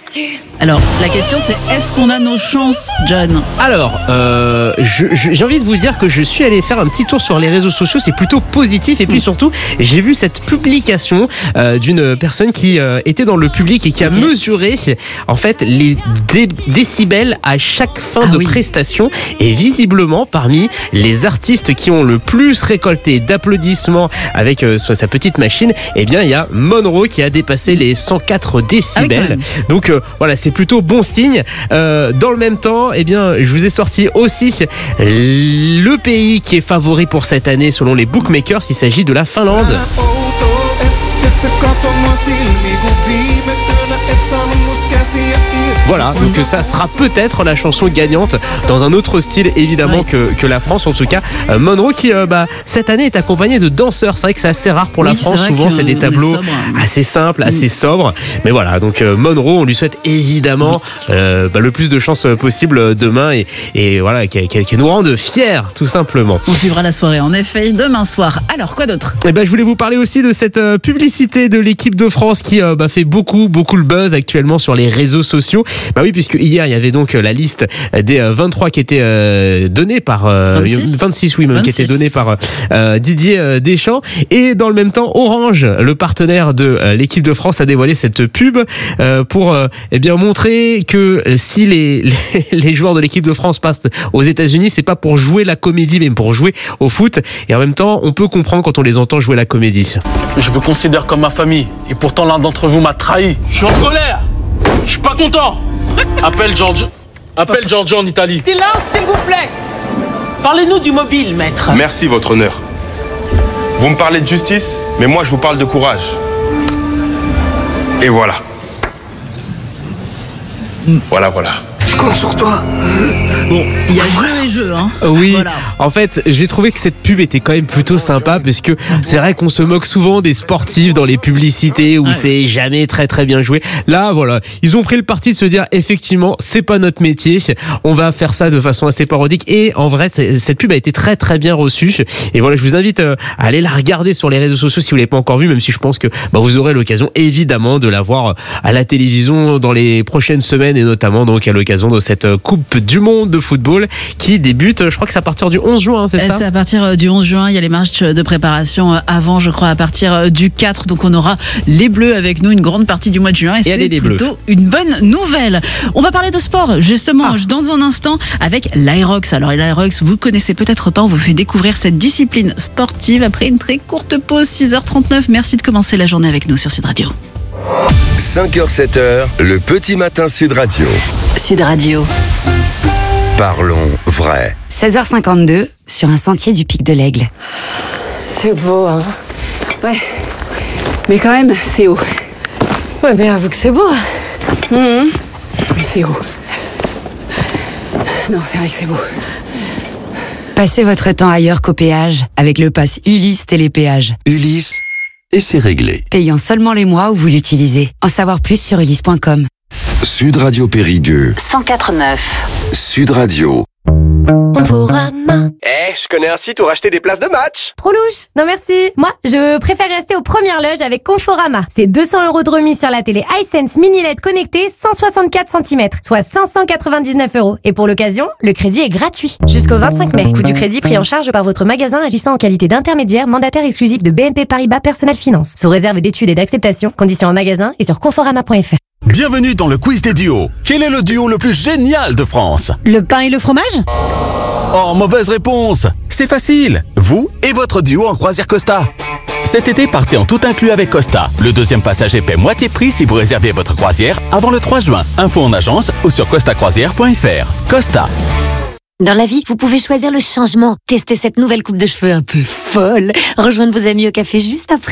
Alors, la question c'est, est-ce qu'on a nos chances, John? Alors, j'ai envie de vous dire que je suis allé faire un petit tour sur les réseaux sociaux, c'est plutôt positif. Et puis surtout, j'ai vu cette publication d'une personne qui était dans le public et qui a mesuré en fait les décibels à chaque fin de prestation. Et visiblement, parmi les artistes qui ont le plus récolté d'applaudissements avec sa petite machine, eh bien, il y a Monroe qui a dépassé les 104 décibels. Donc voilà, c'est plutôt bon signe. Dans le même temps, eh bien, je vous ai sorti aussi le pays qui est favori pour cette année selon les bookmakers. Il s'agit de la Finlande. Voilà, donc ça sera peut-être la chanson gagnante dans un autre style évidemment que la France. En tout cas, Monroe qui cette année est accompagné de danseurs. C'est vrai que c'est assez rare pour la France. Souvent c'est des tableaux assez simples, assez sobres. Mais voilà, donc Monroe, on lui souhaite évidemment le plus de chance possible demain et voilà, qu'elle nous rende fiers tout simplement. On suivra la soirée en effet demain soir. Alors quoi d'autre? Je voulais vous parler aussi de cette publicité de l'équipe de France qui fait beaucoup le buzz actuellement sur les réseaux sociaux. Oui, puisque hier il y avait donc la liste des 23 qui était donnée par 26 qui était donnée par Didier Deschamps. Et dans le même temps, Orange, le partenaire de l'équipe de France, a dévoilé cette pub pour montrer que si les joueurs de l'équipe de France passent aux États-Unis, c'est pas pour jouer la comédie, mais pour jouer au foot. Et en même temps, on peut comprendre quand on les entend jouer la comédie. Je vous considère comme ma famille, et pourtant l'un d'entre vous m'a trahi. Je suis en colère. Je suis pas content. Appelle Giorgio en Italie. Silence, s'il vous plaît. Parlez-nous du mobile, maître. Merci, votre honneur. Vous me parlez de justice, mais moi je vous parle de courage. Et voilà. Voilà. Je compte sur toi. Bon, il y a jeu et jeu, hein. Oui, voilà. En fait, j'ai trouvé que cette pub était quand même plutôt sympa parce que c'est vrai qu'on se moque souvent des sportifs dans les publicités où c'est jamais très bien joué. Là, voilà, ils ont pris le parti de se dire effectivement, c'est pas notre métier, on va faire ça de façon assez parodique. Et en vrai, cette pub a été très bien reçue. Et voilà, je vous invite à aller la regarder sur les réseaux sociaux si vous l'avez pas encore vue, même si je pense que vous aurez l'occasion évidemment de la voir à la télévision dans les prochaines semaines et notamment donc à l'occasion de cette Coupe du Monde de football qui débute, je crois que c'est à partir du 11 juin, c'est ça? C'est à partir du 11 juin, il y a les matchs de préparation avant, je crois, à partir du 4, donc on aura les Bleus avec nous une grande partie du mois de juin et c'est plutôt une bonne nouvelle. On va parler de sport, justement, dans un instant avec l'Aerox. Alors l'Aerox, vous connaissez peut-être pas, on vous fait découvrir cette discipline sportive après une très courte pause, 6h39. Merci de commencer la journée avec nous sur Sud Radio. 5h, 7h, le petit matin Sud Radio. Sud Radio. Parlons vrai. 16h52 sur un sentier du Pic de l'Aigle. C'est beau, hein? Ouais. Mais quand même, c'est haut. Ouais, mais avoue que c'est beau. Mais c'est haut. Non, c'est vrai que c'est beau. Passez votre temps ailleurs qu'au péage avec le pass Ulysse Télépéage. Ulysse, et c'est réglé. Payant seulement les mois où vous l'utilisez. En savoir plus sur ulysse.com. Sud Radio Périgueux. 104.9. Sud Radio. Conforama. Je connais un site où racheter des places de match. Trop louche. Non merci. Moi, je préfère rester aux premières loges avec Conforama. C'est 200 € de remise sur la télé iSense Mini LED connectée 164 cm, soit 599 €. Et pour l'occasion, le crédit est gratuit. Jusqu'au 25 mai. Coût du crédit pris en charge par votre magasin agissant en qualité d'intermédiaire mandataire exclusif de BNP Paribas Personnel Finance. Sous réserve d'études et d'acceptation. Conditions en magasin et sur conforama.fr. Bienvenue dans le quiz des duos. Quel est le duo le plus génial de France? Le pain et le fromage? Oh, mauvaise réponse. C'est facile. Vous et votre duo en croisière Costa. Cet été, partez en tout inclus avec Costa. Le deuxième passager paie moitié prix si vous réservez votre croisière avant le 3 juin. Info en agence ou sur costacroisière.fr. Costa. Dans la vie, vous pouvez choisir le changement. Testez cette nouvelle coupe de cheveux un peu folle. Rejoindre vos amis au café juste après.